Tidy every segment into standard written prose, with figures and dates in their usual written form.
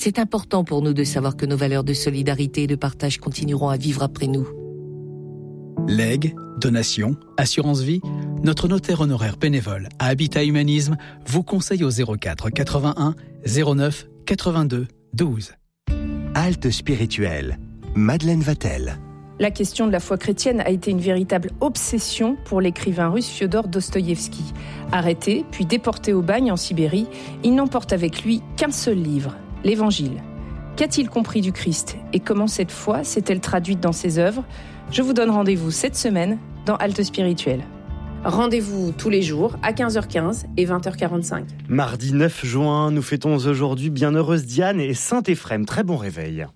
C'est important pour nous de savoir que nos valeurs de solidarité et de partage continueront à vivre après nous. Legs, donations, assurance vie, notre notaire honoraire bénévole à Habitat Humanisme vous conseille au 04 81 09 82 12. Halte spirituelle. Madeleine Vatel. La question de la foi chrétienne a été une véritable obsession pour l'écrivain russe Fiodor Dostoïevski. Arrêté, puis déporté au bagne en Sibérie, il n'emporte avec lui qu'un seul livre, l'Évangile. Qu'a-t-il compris du Christ et comment cette foi s'est-elle traduite dans ses œuvres ? Je vous donne rendez-vous cette semaine dans Halte spirituelle. Rendez-vous tous les jours à 15h15 et 20h45. Mardi 9 juin, nous fêtons aujourd'hui Bienheureuse Diane et Saint Éphrem. Très bon réveil.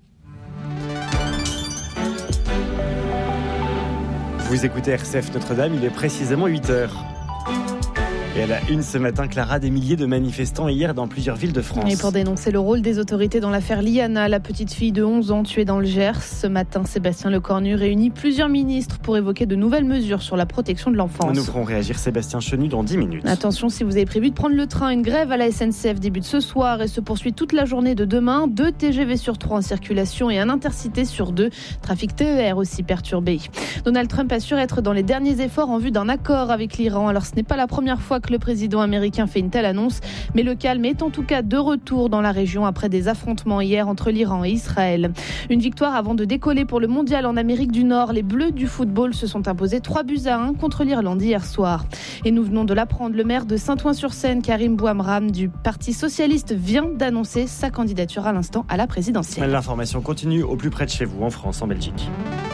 Vous écoutez RCF Notre-Dame, il est précisément 8h. Et à la une ce matin, Clara, des milliers de manifestants hier dans plusieurs villes de France. Et pour dénoncer le rôle des autorités dans l'affaire Liana, la petite fille de 11 ans tuée dans le Gers. Ce matin, Sébastien Lecornu réunit plusieurs ministres pour évoquer de nouvelles mesures sur la protection de l'enfance. Nous ferons réagir Sébastien Chenu dans 10 minutes. Attention, si vous avez prévu de prendre le train, une grève à la SNCF débute ce soir et se poursuit toute la journée de demain. 2 TGV sur 3 en circulation et un Intercité sur 2. Trafic TER aussi perturbé. Donald Trump assure être dans les derniers efforts en vue d'un accord avec l'Iran. Alors ce n'est pas la première fois que le président américain fait une telle annonce, mais le calme est en tout cas de retour dans la région après des affrontements hier entre l'Iran et Israël. Une victoire avant de décoller pour le mondial en Amérique du Nord. Les Bleus du football se sont imposés 3-1 contre l'Irlande hier soir. Et nous venons de l'apprendre, le maire de Saint-Ouen-sur-Seine, Karim Bouamram du Parti Socialiste, vient d'annoncer sa candidature à l'instant à la présidentielle. L'information continue au plus près de chez vous, en France, en Belgique.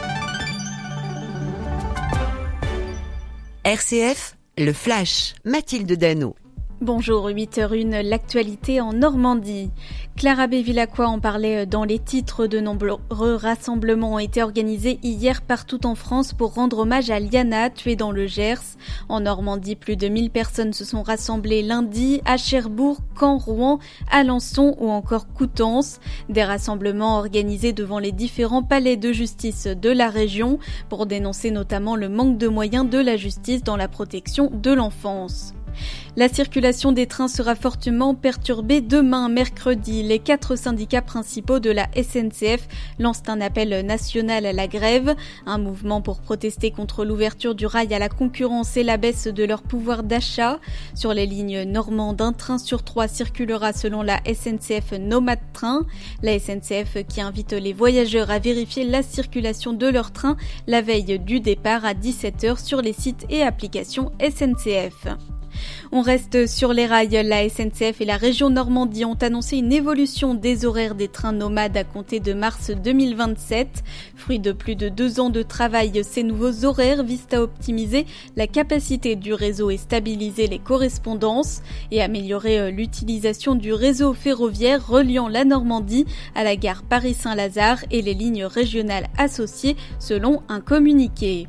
RCF, le Flash, Mathilde Dano. Bonjour, 8h01, l'actualité en Normandie. Clara Bévilacqua en parlait dans les titres. De nombreux rassemblements ont été organisés hier partout en France pour rendre hommage à Liana, tuée dans le Gers. En Normandie, plus de 1000 personnes se sont rassemblées lundi à Cherbourg, Caen, Rouen, Alençon ou encore Coutances. Des rassemblements organisés devant les différents palais de justice de la région pour dénoncer notamment le manque de moyens de la justice dans la protection de l'enfance. La circulation des trains sera fortement perturbée demain, mercredi. Les 4 syndicats principaux de la SNCF lancent un appel national à la grève, un mouvement pour protester contre l'ouverture du rail à la concurrence et la baisse de leur pouvoir d'achat. Sur les lignes normandes, un train sur 3 circulera selon la SNCF Nomade Train. La SNCF qui invite les voyageurs à vérifier la circulation de leur train la veille du départ à 17h sur les sites et applications SNCF. On reste sur les rails. La SNCF et la région Normandie ont annoncé une évolution des horaires des trains nomades à compter de mars 2027. Fruit de plus de 2 ans de travail, ces nouveaux horaires visent à optimiser la capacité du réseau et stabiliser les correspondances et améliorer l'utilisation du réseau ferroviaire reliant la Normandie à la gare Paris-Saint-Lazare et les lignes régionales associées selon un communiqué.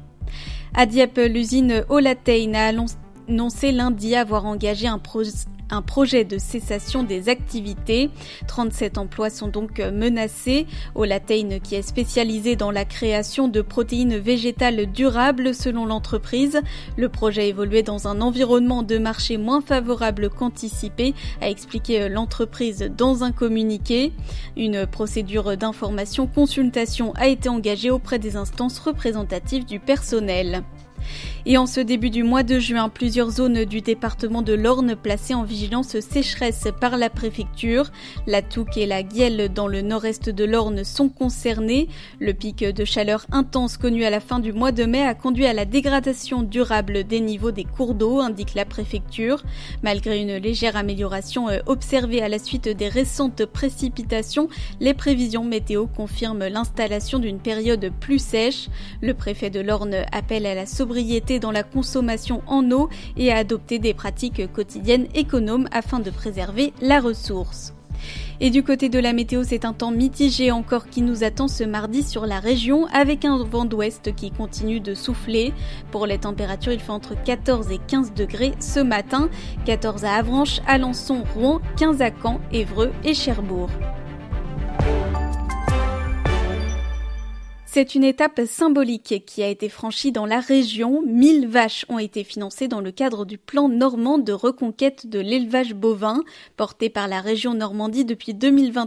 À Dieppe, l'usine Olatein a annoncé lundi avoir engagé un projet de cessation des activités. 37 emplois sont donc menacés. Olatein, qui est spécialisé dans la création de protéines végétales durables selon l'entreprise. Le projet évoluait dans un environnement de marché moins favorable qu'anticipé, a expliqué l'entreprise dans un communiqué. Une procédure d'information-consultation a été engagée auprès des instances représentatives du personnel. Et en ce début du mois de juin, plusieurs zones du département de l'Orne placées en vigilance sécheresse par la préfecture. La Touques et la Guielle dans le nord-est de l'Orne sont concernées. Le pic de chaleur intense connu à la fin du mois de mai a conduit à la dégradation durable des niveaux des cours d'eau, indique la préfecture. Malgré une légère amélioration observée à la suite des récentes précipitations, les prévisions météo confirment l'installation d'une période plus sèche. Le préfet de l'Orne appelle à la sobriété dans la consommation en eau et à adopter des pratiques quotidiennes économes afin de préserver la ressource. Et du côté de la météo, c'est un temps mitigé encore qui nous attend ce mardi sur la région avec un vent d'ouest qui continue de souffler. Pour les températures, il fait entre 14 et 15 degrés ce matin. 14 à Avranches, Alençon, Rouen, 15 à Caen, Évreux et Cherbourg. C'est une étape symbolique qui a été franchie dans la région. 1000 vaches ont été financées dans le cadre du plan normand de reconquête de l'élevage bovin, porté par la région Normandie depuis 2020.